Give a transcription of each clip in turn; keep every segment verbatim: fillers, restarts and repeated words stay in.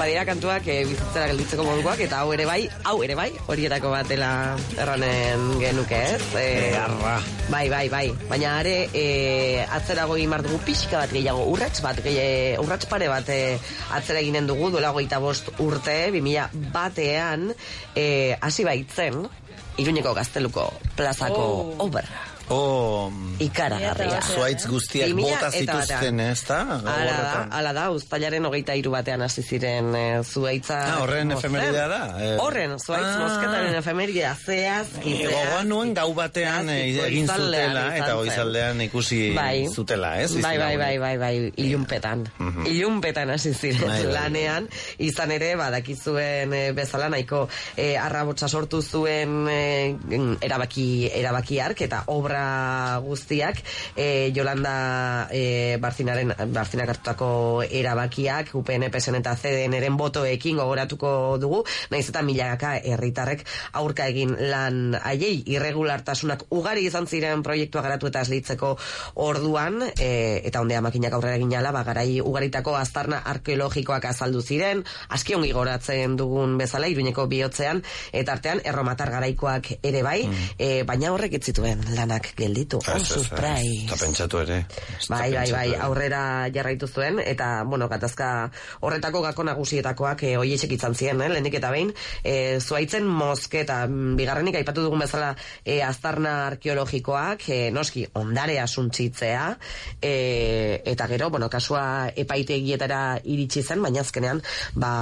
badira kantuak e, bizitzera gelditzeko modukoak, eta hau ere bai, hau ere bai, horietako batela erranen genuke, ez? E, Arra. Bai, bai, bai. Baina are, e, atzerago egin behar dugu pixka bat gehiago, urrats bat, gehi, urrats pare bat e, atzera eginen dugu, duela hogeita bost urte, bi mila batean, e, hasi baitzen, Iruñeko Gazteluko plazako oh. obra. Oh, ikaragarria. Zuaitz guztiak bota zituzten, ez da? Ala da, ala da, uztailaren hogeita hiru batean hasi ziren e, zuaitza. Ah, horren efemeridea da? Eh. Horren, zuaitz ah. mosketaren efemeridea, zeazki. E, Gogoan nuen gau batean e, egin zutela, eta goizaldean ikusi bai. zutela, ez? Bai, bai, bai, bai, bai, ilunpetan. Uh-huh. Ilunpetan hasi ziren bai, bai. lanean, izan ere, badakizuen e, bezala nahiko e, arrabotsa sortu zuen e, erabaki, erabaki hark, eta obra guztiak e, Yolanda e, Barzinaren Barzinak hartutako erabakiak U P N P S eta C D N-eren botoekin gogoratuko dugu, naiz eta milaka herritarrek aurka egin lan haiei, irregulartasunak ugari izan ziren proiektua garatu eta eslitzeko orduan, e, eta ondea makinak aurrera egin ala, ba, garai ugaritako aztarna arkeologikoak azaldu ziren, aski ongi goratzen dugun bezala Iruñeko bihotzean, eta artean erromatar garaikoak ere bai, mm. e, baina horrek ez zituen lanak gelditu, on surprise. Eta pentsatu ere. Bai, bai, bai, aurrera jarraitu zuen, eta, bueno, gatazka horretako gako nagusietakoak e, oiexek izan ziren, eh, lehenik eta behin, e, zuaitzen mosketa, bigarrenik aipatu dugun bezala e, aztarna arkeologikoak, e, noski, ondare asuntzitzea, e, eta gero, bueno, kasua epaitegietara iritsi zen, baina azkenean, ba,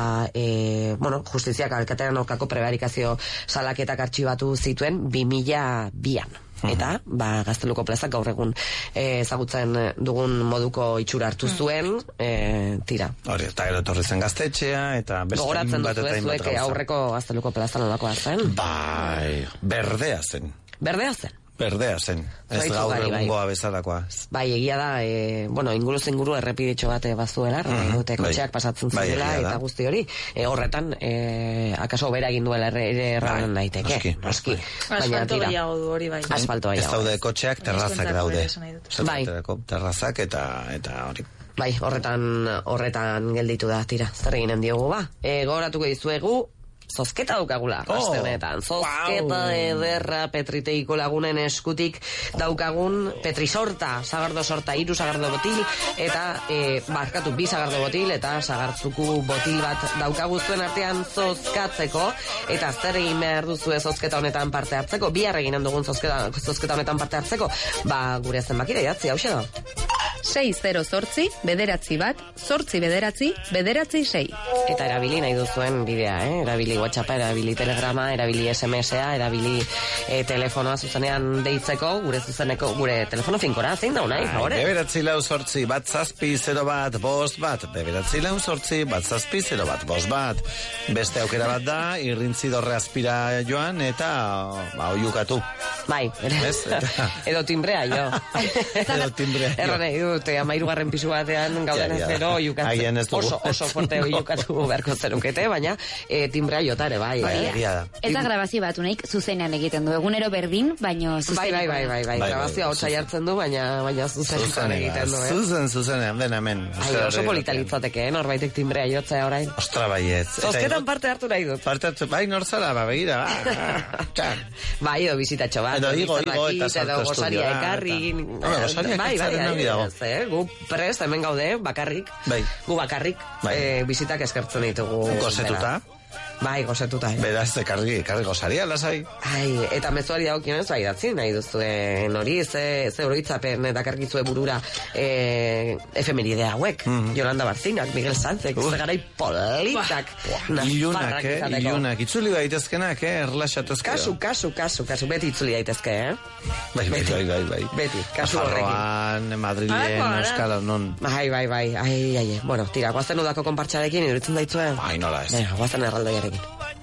e, bueno, justiziak alkateran aurkako prebarikazio salaketak artxibatu zituen bi mila bian. Eta, ba, Gazteluko plazak gaur egun ezagutzen dugun moduko itxura hartu zuen, e, tira. Hori, eta gero etorri zen Gaztetxea, eta beste gogoratzen bat eta zuek aurreko Gazteluko plaza nolakoa zen? Bai, berdea zen. Berdea zen? Berdea zen, ez gaur egungoa bezalakoa. Bai, egia da, e, bueno, inguru zinguru errepidetxo bat bazuela, mm, dute kotxeak bai, pasatzen zirela, bai, eta guzti hori, e, horretan, e, akaso bera egin duela ere erran bai, daiteke. Noski, noski. Asfalto gehiago du hori bai. Asfalto gehiago. Ez daude kotxeak, terrazak daude. Bai. Terrazak eta, eta hori. Bai, horretan, horretan gelditu da, tira, zer eginen diogu, ba. E, gogoratuko dizuegu, zozketa daukagula, oh, aste honetan. Zozketa wow. ederra Petriteiko lagunen eskutik daukagun Petrisorta, sagardo sorta, hiru sagardo botil, eta e, barkatu bi sagardo botil, eta sagartzuku botil bat daukagu zuen artean zozkatzeko, eta zer egin behar duzue zozketa honetan parte hartzeko, bihar eginen dugun zozketa, zozketa honetan parte hartzeko, ba gure zenbakira idatzi, hauxe da. sei zero zortzi, bederatzi bat, zortzi bederatzi, bederatzi sei. Eta erabili nahi duzuen bidea, eh? Erabili WhatsAppa, erabili Telegrama, erabili S M S-a, erabili e, telefonoa zuzenean deitzeko, gure zuzeneko, gure telefono finkora, zein da unai, favore? Beberatzi lau zortzi, bat zazpi, zero bat, bost bat, beberatzi lau zortzi, bat zazpi, zero bat, bost bat. Beste aukera bat da, irrintzi dorre azpira joan, eta ba, oiukatu. Bai, edo timbrea, jo. Edo timbrea, jo. Erra nahi dut, amairugarren pisu batean gauden ja, ja. zero oiukatzen. Oso, oso forte oiukatu beharko zerukete, baina e, timbrea jotare, bai. Bai, eh? Ez da grabazio bat unaik zuzenean egiten du, egunero berdin, baino zuzenean. Bai, bai, bai, bai, bai. bai grabazioa hotza jartzen du, baina, baina zuzenean egiten du, eh? Zuzen, zuzenean, den hemen. Ai, oso polita litzateke, eh? Norbaitek timbrea jotzea orain. Ostra, baiet. Zozketan parte hartu nahi dut. Parte hartu, bai, norzara, ba, begira, ba. Bai, edo bizitatxo bat. Edo higo, higo, eta salto estudio. Gosaria ekarri. Bai, bai, gu prest, hemen gaude, bakarrik. Bai. Gu bakarrik, bai. e, bizitak eskertzen ditugu. Gozetuta. Bai, gozetuta. Eh? Beraz, ekarri, ekarri gozaria, lasai. Ai, eta mezuari dagokionez, bai, datzi, nahi duzuen hori, ze, ze oroitzapen dakarkizue burura e, efemeridea hauek. Mm -hmm. Yolanda Barzinak, Miguel Sanzek, uh. garai politak. Ilunak, eh? Ilunak, itzuli daitezkenak, eh? Erlaxatezke. Kasu, kasu, kasu, kasu, beti itzuli daitezke, eh? Bai, bai, bai, bai, bai. Beti, kasu horrekin. Nafarroan, Madrilen, Euskal non. Bai, bai, bai, ai, ai, ai. Bueno, tira, guazen udako konpartxarekin, iduritzen daitzuen. Ai, nola ez. Guazen erraldoiarekin.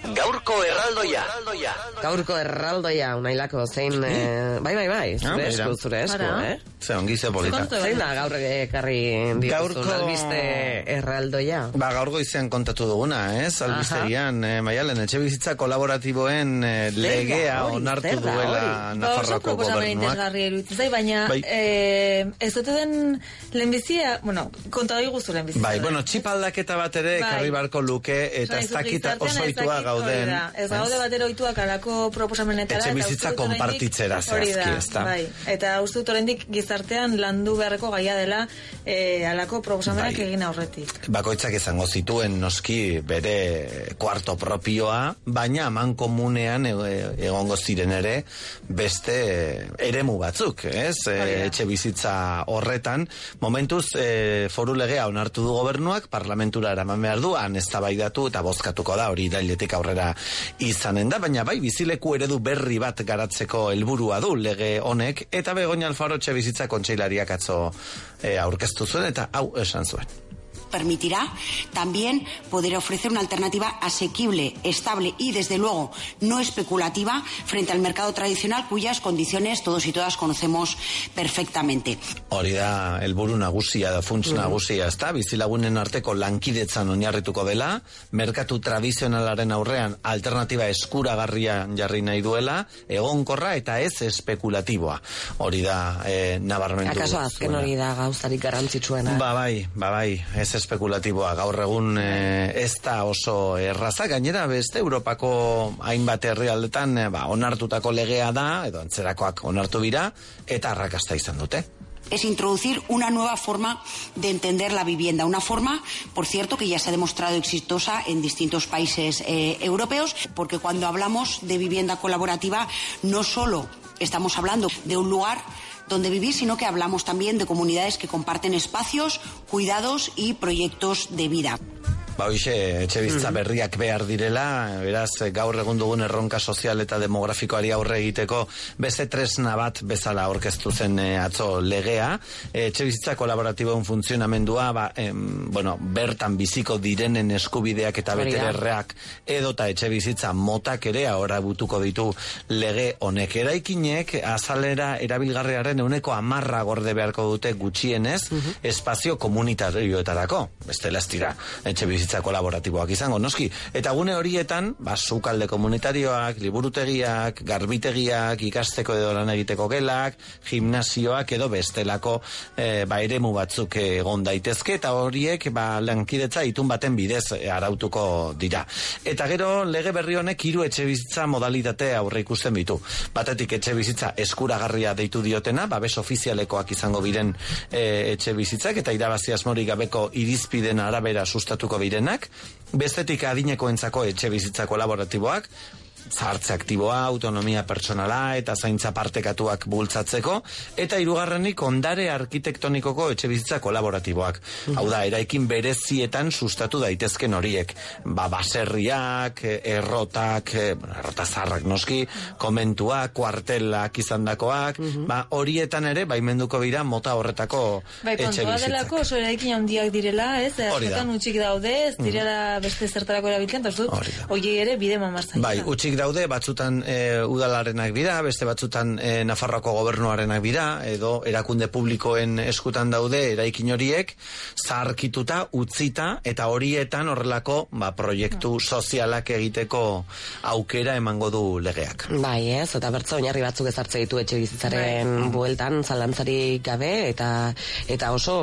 Gaurko erraldoia. Gaurko erraldoia, unailako, zein... Eh, bai, bai, bai, zure esku, zure esku, eh? Ze, ongi ze polita. Zein da gaur ekarri dituzun albiste erraldoia? Ba, gaur goizean kontatu duguna, ez? Albisterian, eh, Maialen, etxe bizitza kolaboratiboen eh, legea onartu duela Nafarroako gobernuak. Baina, bai. eh, ez dute den lehenbizia, bueno, konta doi guztu lehenbizia. Bai, bueno, txip aldaketa bat ere bai. Karri barko luke, eta ez dakita oso oitua gauden. Ez gaude batero oituak alako proposamenetara. Etxe bizitza konpartitzera zehazki, ez da. Bai, eta uste dut oraindik gizartean landu beharreko gaia dela eh, alako proposamenak bai. Egin aurretik. Bakoitzak izango zituen noski bere kuarto propioa, baina aman komunean egongo ziren ere beste eremu batzuk, ez? E, etxe bizitza horretan, momentuz e, foru legea onartu du gobernuak, parlamentura eraman behar du, han eztabaidatu eta bozkatuko da, hori dailetik aurrera izanen da, baina bai bizileku eredu berri bat garatzeko helburua du lege honek, eta Begoña Alfaro etxe bizitza kontseilariak atzo e, aurkeztu zuen, eta hau esan zuen. Permitirá también poder ofrecer una alternativa asequible, estable y, desde luego, no especulativa frente al mercado tradicional cuyas condiciones todos y todas conocemos perfectamente. Hori da, helburu nagusia da, funts nagusia, ezta? Bizilagunen arteko lankidetzan oinarrituko dela, merkatu tradizionalaren aurrean alternatiba eskuragarria jarri nahi duela, egonkorra eta ez espekulatiboa. Hori da, eh, nabarmendu. Akaso azken hori da gauzarik garrantzitsuena. Ba bai, ba bai, ez espekulatiboa, gaur egun e, ez da oso erraza, gainera beste Europako hainbat herrialdetan e, ba, onartutako legea da, edo antzerakoak onartu bira, eta arrakasta izan dute. Es introducir una nueva forma de entender la vivienda, una forma, por cierto, que ya se ha demostrado exitosa en distintos países eh, europeos, porque cuando hablamos de vivienda colaborativa no solo estamos hablando de un lugar donde vivir, sino que hablamos también de comunidades que comparten espacios, cuidados y proyectos de vida. Ba, hoxe, etxe bizitza berriak behar direla, beraz, gaur egun dugun erronka sozial eta demografikoari aurre egiteko beste tresna bat bezala aurkeztu zen e, atzo legea. E, etxe bizitza kolaboratiboen funtzionamendua, ba, em, bueno, bertan biziko direnen eskubideak eta betererreak edota etxe bizitza motak ere ahora butuko ditu lege honek. Eraikinek azalera erabilgarriaren euneko amarra gorde beharko dute gutxienez uh-huh. espazio komunitarioetarako. Bestela ez dira, etxe bizitza kolaboratiboak izango, noski. Eta gune horietan, ba, sukalde komunitarioak, liburutegiak, garbitegiak, ikasteko edo lan egiteko gelak, gimnasioak edo bestelako e, ba, eremu batzuk egon daitezke, eta horiek ba, lankidetza itun baten bidez e, arautuko dira. Eta gero, lege berri honek hiru etxe bizitza modalitate aurre ikusten bitu. Batetik etxe bizitza eskuragarria deitu diotena, babes ofizialekoak izango biren e, etxe bizitzak, eta irabazi asmorik gabeko irizpiden arabera sustatuko biren. Bestetik adinekoentzako etxe bizitza kolaboratiboak, zahartze aktiboa, autonomia pertsonala eta zaintza partekatuak bultzatzeko, eta hirugarrenik ondare arkitektonikoko etxe bizitza kolaboratiboak. Hau da, eraikin berezietan sustatu daitezken horiek. Ba, baserriak, errotak, errota zaharrak noski, komentuak, kuartelak izandakoak, ba, horietan ere baimenduko bira mota horretako bai, etxe bizitzak. Bai, kontua delako oso eraikin handiak direla, ez? Askotan utxik daude, ez direla beste zertarako erabiltzen, eta zut, horiei ere bide mamartzen. Bai, utxik daude, batzutan e, udalarenak dira, beste batzutan e, Nafarroako gobernuarenak dira, edo erakunde publikoen eskutan daude eraikin horiek, zaharkituta, utzita, eta horietan horrelako ba, proiektu sozialak egiteko aukera emango du legeak. Bai, ez, eta bertza oinarri batzuk ezartze ditu etxe bizitzaren bai. Bueltan, zalantzarik gabe, eta eta oso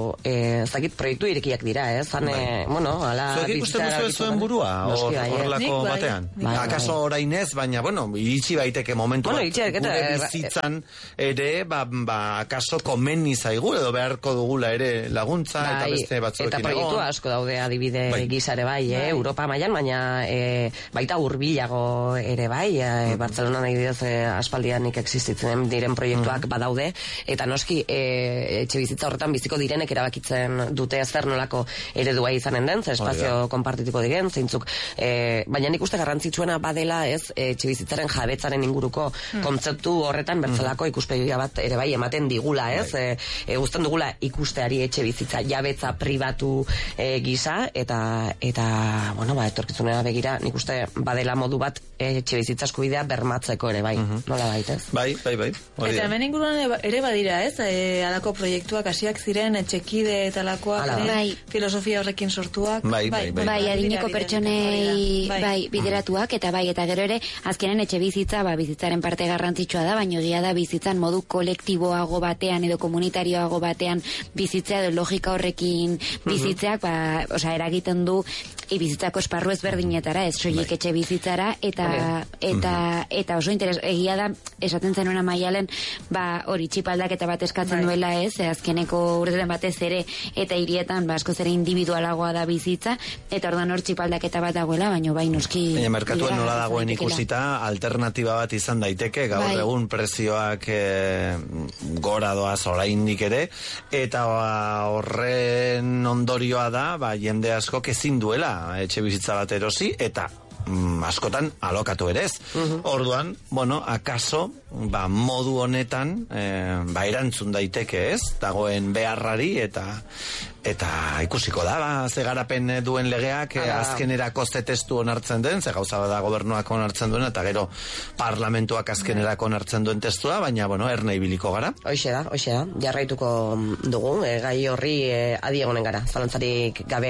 e, zakit proiektu irekiak dira, ez? Zane, bai. Bueno, ala... Zuek ikusten duzu ez zuen burua, horrelako or, batean? Bai, bai. Akaso orain ez, baina, bueno, iritsi baiteke momentu bueno, bat, gure bizitzan ere, ba, ba, akaso komeni zaigu, edo beharko dugula ere laguntza, bai, eta beste batzuekin eta proiektu asko daude adibide bai. Gizare bai, bai. Eh? Europa mailan, baina e, baita hurbilago ere bai, e, mm. Bartzelona nahi didez e, aspaldianik existitzen diren proiektuak mm. badaude, eta noski e, etxe bizitza horretan biziko direnek erabakitzen dute zer nolako eredua izanen den, ze espazio konpartituko diren, zeintzuk, e, baina nik uste garrantzitsuena badela dagoela, ez, etxe bizitzaren jabetzaren inguruko mm. kontzeptu horretan bertzelako ikuspegia bat ere bai ematen digula, ez? E, e, guztan dugula ikusteari etxe bizitza jabetza pribatu e, gisa, eta, eta bueno, ba, etorkizunera begira, nik uste badela modu bat etxe bizitza eskubidea bermatzeko ere bai, mm-hmm. nola baitez? Bai, bai, bai. Eta hemen inguruan ere badira, ez? E, alako proiektuak hasiak ziren, etxekide eta alakoak, bai. filosofia horrekin sortuak. Bai, bai, bai. Bai, adineko pertsonei bai. bai, bideratuak, eta bai, eta gero ere, azkenen etxe bizitza, ba, bizitzaren parte garrantzitsua da, baina egia da bizitzan modu kolektiboago batean edo komunitarioago batean bizitzea edo logika horrekin bizitzeak, ba, osea, eragiten du i bizitzako esparru ezberdinetara, ez soilik etxe bizitzara, eta eta eta oso interes, egia da, esaten zenuen Maialen, ba, hori txipaldaketa bat eskatzen duela, ez, azkeneko urtetan batez ere, eta hirietan, ba, askoz ere individualagoa da bizitza, eta orduan hor txipaldaketa bat dagoela, baina bai noski... Baina merkatuen nola dagoen ikusita, alternatiba bat izan daiteke, gaur bai. egun prezioak e, gora doaz oraindik ere, eta ba, horren ondorioa da, ba, jende asko ezin duela etxe bizitza bat erosi, eta mm, askotan alokatu ere ez. Uh-huh. Orduan, bueno, akaso, ba, modu honetan, eh, ba, erantzun daiteke ez, dagoen beharrari, eta eta ikusiko da, ba, ze garapen duen legeak eh, azkenerako ze testu onartzen den, ze gauza da gobernuak onartzen duen, eta gero parlamentuak azkenerako onartzen duen testua, baina, bueno, erne ibiliko gara. Hoxe da, hoxe da, jarraituko dugu, e, gai horri e, adiegonen gara, zalantzarik gabe.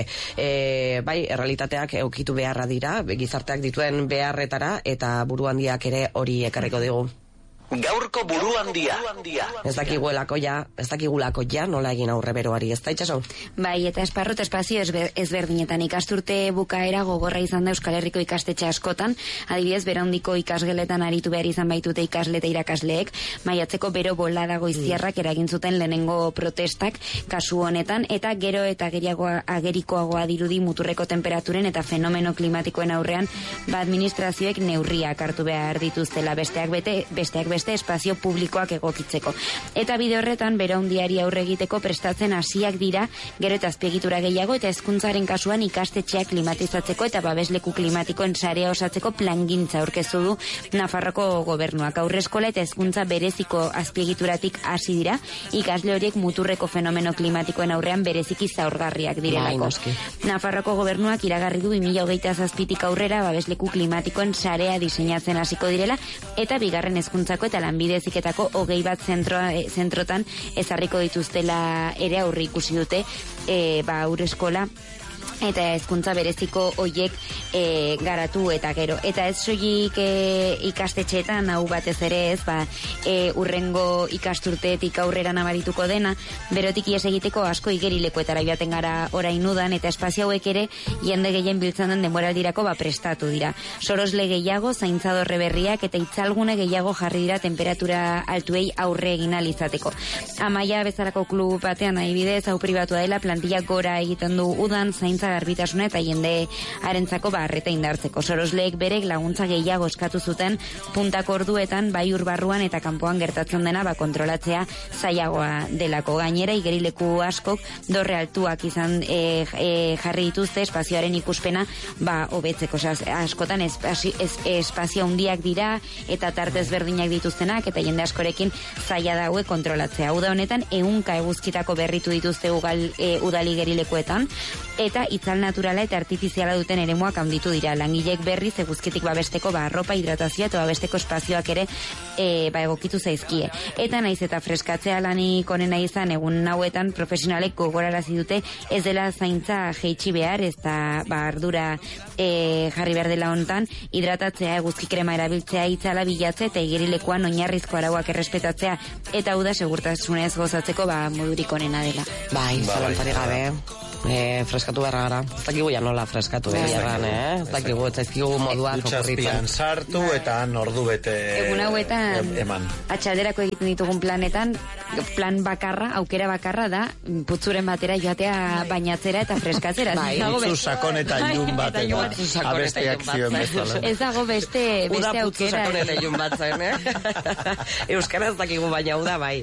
E, bai, errealitateak eukitu beharra dira, gizarteak dituen beharretara, eta buru handiak ere hori ekarriko digu. Gaurko buru handia. Ez dakigulako ja, ez dakigulako ja, nola egin aurre beroari, ez da itxaso? Bai, eta esparru eta espazio ezberdinetan ikasturte bukaera gogorra izan da Euskal Herriko ikastetxe askotan, adibidez, beraundiko ikasgeletan aritu behar izan baitute ikasle eta irakasleek, maiatzeko bero bolada goiztiarrak eragin zuten lehenengo protestak kasu honetan, eta gero eta ageriagoa, agerikoagoa dirudi muturreko temperaturen eta fenomeno klimatikoen aurrean, ba administrazioek neurriak hartu behar dituztela, besteak bete, besteak beste espazio publikoak egokitzeko. Eta bide horretan, beraundiari aurre egiteko prestatzen hasiak dira, gero eta azpiegitura gehiago eta hezkuntzaren kasuan ikastetxeak klimatizatzeko eta babesleku klimatikoen sarea osatzeko plangintza aurkeztu du Nafarroko gobernuak. Aurreskola eta hezkuntza bereziko azpiegituratik hasi dira, ikasle horiek muturreko fenomeno klimatikoen aurrean bereziki zaurgarriak direlako. Nafarroko gobernuak iragarri du bi mila hogeita zazpitik aurrera babesleku klimatikoen sarea diseinatzen hasiko direla, eta bigarren hezkuntzako eta lanbide heziketako hogei bat zentroa, e, zentrotan ezarriko dituztela ere aurri ikusi dute e, ba, aurreskola eta hezkuntza bereziko hoiek e, garatu eta gero. Eta ez soilik e, ikastetxeetan, hau batez ere ez, ba, e, urrengo ikasturteetik aurrera nabarituko dena, berotik ies egiteko asko igerilekuetara joaten gara orain udan, eta espazio hauek ere jende gehien biltzen den denboraldirako ba, prestatu dira. Sorosle gehiago, zaintzadorre berriak eta itzalgune gehiago jarri dira temperatura altuei aurre egin ahal izateko. Amaia bezalako klub batean adibidez, hau pribatua dela, plantilla gora egiten du udan, zaintza garbitasuna eta jende harentzako barreta indartzeko. Sorosleek berek laguntza gehiago eskatu zuten puntako orduetan bai urbarruan eta kanpoan gertatzen dena ba kontrolatzea zailagoa delako. Gainera igerileku askok dorre altuak izan e, e, jarri dituzte espazioaren ikuspena ba hobetzeko. Osea, askotan espazio, es, espazio handiak dira eta tarte ezberdinak dituztenak eta jende askorekin zaila daue kontrolatzea. Uda honetan ehunka eguzkitako berritu dituzte ugal, e, udali gerilekuetan eta itzal naturala eta artifiziala duten eremuak handitu dira. Langileek berriz eguzkitik babesteko ba arropa, hidratazioa eta babesteko espazioak ere e, ba egokitu zaizkie. Eta naiz eta freskatzea lanik onena izan egun hauetan profesionalek gogorarazi dute ez dela zaintza jeitsi behar, ez da ba ardura e, jarri behar dela hontan, hidratatzea, eguzki krema erabiltzea, itzala bilatzea eta igerilekuan oinarrizko arauak errespetatzea eta hau da segurtasunez gozatzeko ba modurik onena dela. Bai, zalantzarik gabe. E, freskatu beharra gara. Ez dakigu ja nola freskatu beharran, eh? Ez dakigu, ez dakigu moduak okurritzen. Dutxazpian sartu eta ordu bete egun hauetan eman. Atxalderako egiten ditugun planetan, plan bakarra, aukera bakarra da, putzuren batera joatea bainatzera eta freskatzera. Putzu sakon eta ilun bat. Abeste akzioen bezala. Ez dago beste beste aukera. Putzu sakon eta ilun bat zen, eh? Euskara ez dakigu baina uda bai.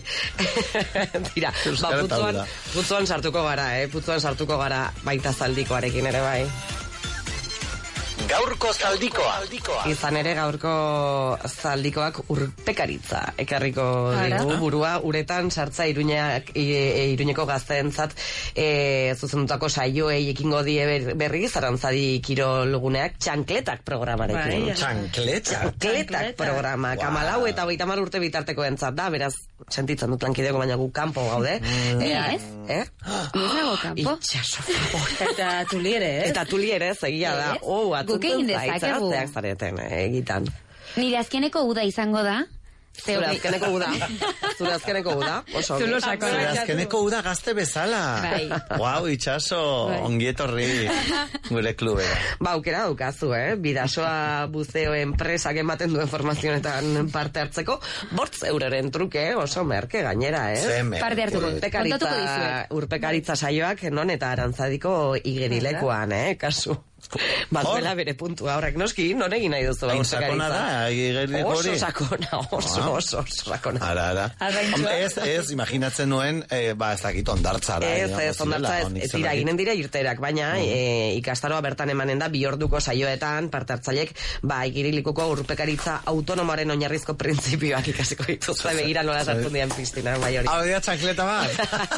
Tira, ba, putzuan, putzuan sartuko gara, eh? Putzuan sartuko gara baita zaldikoarekin ere bai. Gaurko zaldikoa. Izan ere gaurko zaldikoak urpekaritza ekarriko digu burua uretan sartza Iruñeak e, Iruñeko gazteentzat e, zuzendutako saioei ekingo die berri Zarantzadi kirolguneak txankletak programarekin. Bai, txankletak. Txankletak programa. Wow. Kamalau eta hogeita hamar urte bitarteko entzat da, beraz sentitzen dut lankideko, baina gu kanpo gaude. Mm. Ea, ez? Eh? Ni nago kanpo. Itxaso. Eta tuli ere, ez? Eta tuli ere, egia da. Oh, Guk egin dezakegu. Zeak zareten, egitan. Nire azkeneko uda izango da. Zure azkeneko uda. Zure azkeneko uda. Oso. Zure azkeneko uda gazte bezala. Bai. Guau, itxaso, ongietorri gure klubera. Ba, aukera daukazu, eh? Bidasoa buzeo enpresak ematen duen formazionetan parte hartzeko. Bortz euroren truke, oso merke gainera, eh? Zeme. Parte hartuko. Urpekaritza, urpekaritza saioak, non eta Arantzadiko igerilekuan, eh? Kasu. Baduela bere puntua horrek, noski, non egin nahi duzu urpekaritza. Sakona da, igerileko hori? Oso sakona, oso, oso, oso sakona. Ara, ara. Hombre, ez, ez, imaginatzen nuen, eh, ba, ez dakit ondartza da. Ez, ez, ondartza ez, ez dira, ginen dira irterak, baina mm. e, ikastaroa bertan emanen da, bi orduko saioetan, parte hartzaileek, ba, igerilekuko urpekaritza autonomoaren oinarrizko printzipioak ikasiko dituzte, begira nola sartzen dian piztina, bai hori. Hau dira txankleta bat?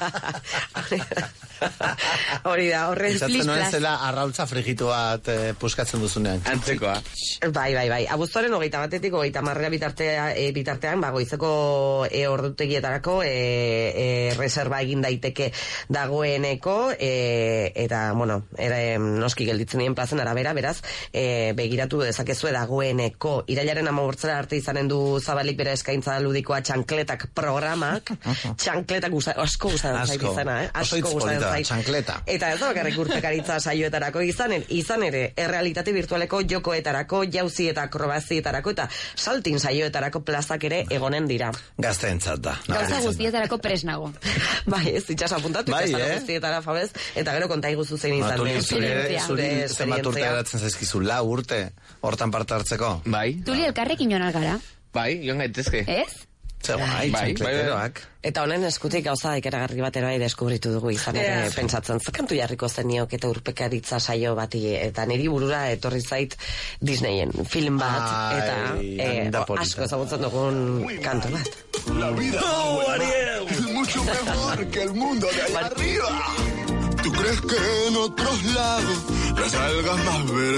Hori da, horren plis-plas. Izatzen noen zela arraultza frigitu bat eh, puskatzen duzunean. Antzekoa. Bai, bai, bai. Abuztuaren hogeita batetik, hogeita marrea bitartea, e, bitartean, ba, goizeko e, ordutegietarako e, e, reserva egin daiteke dagoeneko, e, eta, bueno, era, noski gelditzen nien plazen arabera, beraz, e, begiratu dezakezue dagoeneko. Irailaren amabortzera arte izanen du zabalik bera eskaintza ludikoa txankletak programak, txankletak gusta, asko gustatzen zait izena, eh? Asko gustatzen zait. Txankleta. Eta ez da bakarrik urpekaritza saioetarako izan, izan ere, errealitate virtualeko jokoetarako, jauzi eta akrobazietarako eta saltin saioetarako plazak ere egonen dira. Gazteentzat da. Gauza guztietarako presnago. Bai, ez itxas apuntatu, bai, itxas eh? guztietara fabez, eta gero konta iguzu zein izan den. Zure, zure zenbat urte eratzen zaizkizu, lau urte, hortan parte hartzeko. Bai. Tuli elkarrekin joan algara. Bai, joan gaitezke. Ez? Zer guai, txankleteroak. Eta honen eskutik gauza ikeragarri bat ere deskubritu dugu izan ere yeah. Pentsatzen zakantu jarriko zeniok eta urpekaritza saio bati eta niri burura etorri zait Disneyen film bat Ai, eta eh, asko ezagutzen dugun kantu bat. La vida oh, Ariel, es mucho mejor que el mundo de allá arriba. ¿Tú crees que en otros lados las algas más verdes